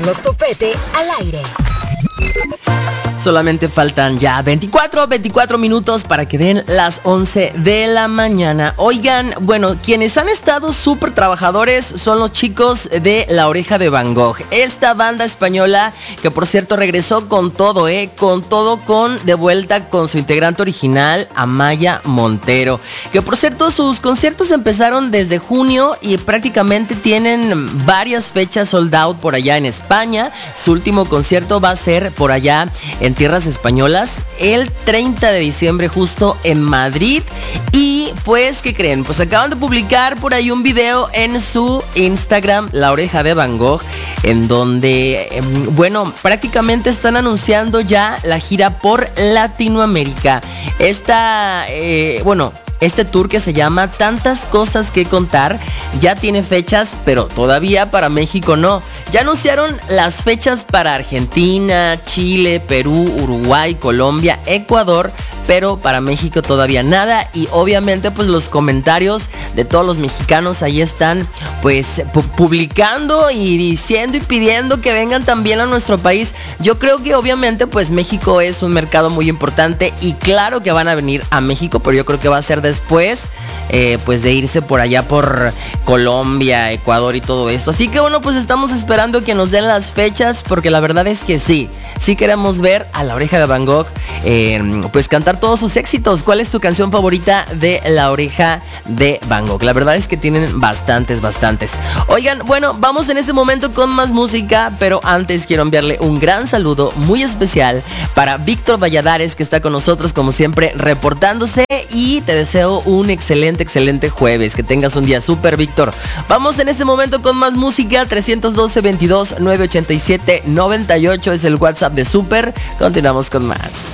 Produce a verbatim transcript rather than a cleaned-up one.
Carlos Topete al aire. Solamente faltan ya veinticuatro, veinticuatro minutos para que den las once de la mañana. Oigan, bueno, quienes han estado súper trabajadores son los chicos de La Oreja de Van Gogh. Esta banda española que, por cierto, regresó con todo, ¿eh? Con todo, con de vuelta con su integrante original, Amaya Montero. Que, por cierto, sus conciertos empezaron desde junio y prácticamente tienen varias fechas sold out por allá en España. Su último concierto va a ser por allá en tierras españolas el treinta de diciembre, justo en Madrid. Y pues, ¿qué creen? Pues acaban de publicar por ahí un video en su Instagram, La Oreja de Van Gogh, en donde, eh, bueno, prácticamente están anunciando ya la gira por Latinoamérica. Esta, eh, bueno... Este tour que se llama Tantas Cosas que Contar ya tiene fechas, pero todavía para México no. Ya anunciaron las fechas para Argentina, Chile, Perú, Uruguay, Colombia, Ecuador, pero para México todavía nada. Y obviamente pues los comentarios de todos los mexicanos ahí están pues pu- publicando y diciendo y pidiendo que vengan también a nuestro país. Yo creo que obviamente pues México es un mercado muy importante y claro que van a venir a México, pero yo creo que va a ser después eh, pues de irse por allá por Colombia, Ecuador y todo esto. Así que bueno, pues estamos esperando que nos den las fechas, porque la verdad es que sí, sí queremos ver a La Oreja de Van Gogh eh, pues cantar todos sus éxitos. ¿Cuál es tu canción favorita de La Oreja de Van Gogh? La verdad es que tienen bastantes, bastantes. Oigan, bueno, vamos en este momento con más música, pero antes quiero enviarle un gran saludo muy especial para Víctor Valladares, que está con nosotros como siempre reportándose, y te deseo un excelente, excelente jueves. Que tengas un día súper, Víctor. Vamos en este momento con más música. Trescientos doce, veintidós, novecientos ochenta y siete, noventa y ocho es el WhatsApp de Super. Continuamos con más.